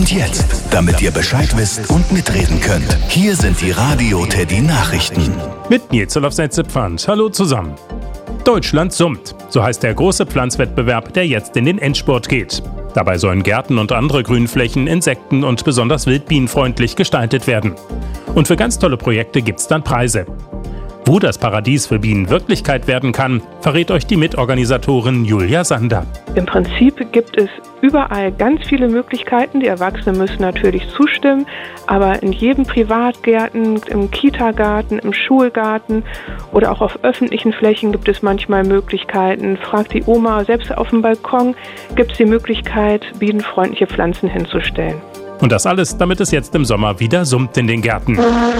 Und jetzt, damit ihr Bescheid wisst und mitreden könnt, hier sind die Radio Teddy Nachrichten. Mit Nils Zepfand. Hallo zusammen. Deutschland summt. So heißt der große Pflanzwettbewerb, der jetzt in den Endspurt geht. Dabei sollen Gärten und andere Grünflächen insekten- und besonders wildbienenfreundlich gestaltet werden. Und für ganz tolle Projekte gibt's dann Preise. Wo das Paradies für Bienen Wirklichkeit werden kann, verrät euch die Mitorganisatorin Julia Sander. Im Prinzip gibt es überall ganz viele Möglichkeiten. Die Erwachsenen müssen natürlich zustimmen, aber in jedem Privatgarten, im Kitagarten, im Schulgarten oder auch auf öffentlichen Flächen gibt es manchmal Möglichkeiten. Fragt die Oma, selbst auf dem Balkon gibt es die Möglichkeit, bienenfreundliche Pflanzen hinzustellen. Und das alles, damit es jetzt im Sommer wieder summt in den Gärten.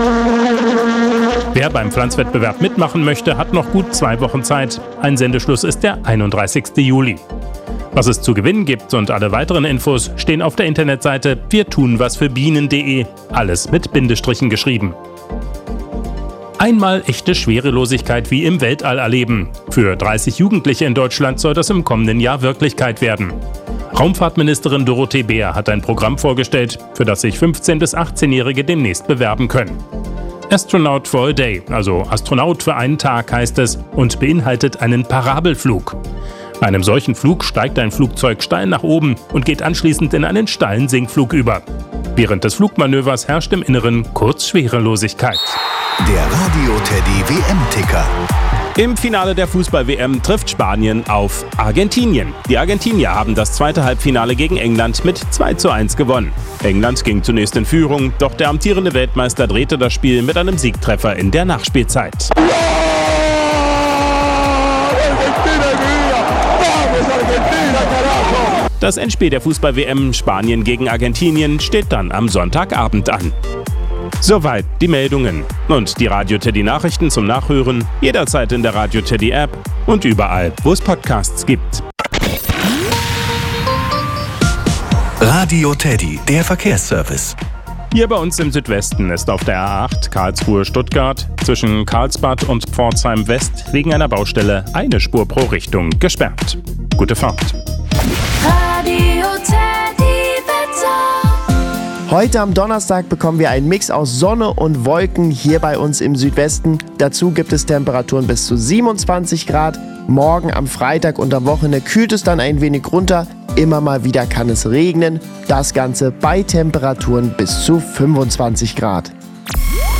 Wer beim Pflanzwettbewerb mitmachen möchte, hat noch gut 2 Wochen Zeit. Einsendeschluss ist der 31. Juli. Was es zu gewinnen gibt und alle weiteren Infos stehen auf der Internetseite wirtunwasfürbienen.de. Alles mit Bindestrichen geschrieben. Einmal echte Schwerelosigkeit wie im Weltall erleben. Für 30 Jugendliche in Deutschland soll das im kommenden Jahr Wirklichkeit werden. Raumfahrtministerin Dorothee Bär hat ein Programm vorgestellt, für das sich 15- bis 18-Jährige demnächst bewerben können. Astronaut for a Day, also Astronaut für einen Tag heißt es, und beinhaltet einen Parabelflug. Bei einem solchen Flug steigt ein Flugzeug steil nach oben und geht anschließend in einen steilen Sinkflug über. Während des Flugmanövers herrscht im Inneren kurz Schwerelosigkeit. Der Radio Teddy WM-Ticker. Im Finale der Fußball-WM trifft Spanien auf Argentinien. Die Argentinier haben das zweite Halbfinale gegen England mit 2:1 gewonnen. England ging zunächst in Führung, doch der amtierende Weltmeister drehte das Spiel mit einem Siegtreffer in der Nachspielzeit. Das Endspiel der Fußball-WM Spanien gegen Argentinien steht dann am Sonntagabend an. Soweit die Meldungen. Und die Radio Teddy Nachrichten zum Nachhören jederzeit in der Radio Teddy App und überall, wo es Podcasts gibt. Radio Teddy, der Verkehrsservice. Hier bei uns im Südwesten ist auf der A8 Karlsruhe-Stuttgart zwischen Karlsbad und Pforzheim West wegen einer Baustelle eine Spur pro Richtung gesperrt. Gute Fahrt. Radio Teddy Wetter. Heute am Donnerstag bekommen wir einen Mix aus Sonne und Wolken hier bei uns im Südwesten. Dazu gibt es Temperaturen bis zu 27 Grad. Morgen am Freitag und am Wochenende kühlt es dann ein wenig runter. Immer mal wieder kann es regnen. Das Ganze bei Temperaturen bis zu 25 Grad.